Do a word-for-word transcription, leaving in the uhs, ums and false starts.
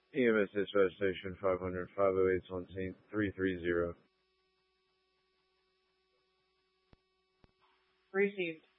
E M S dispatch station five hundred, five oh eight, Swansea, three three zero. Received.